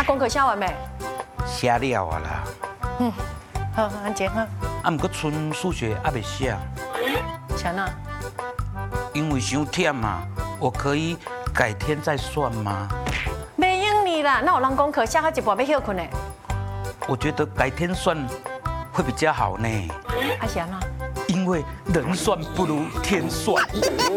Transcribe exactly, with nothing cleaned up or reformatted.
功课写完没？ 写了啊啦。 嗯，好，安静哈。 啊，毋过剩数学还未写， 想哪？ 因为伤忝嘛，我可以改天再算吗？ 没用你啦，那有人功课写到一半要休困呢。 我觉得改天算会比较好呢。 啊是安怎？ 因为人算不如天算。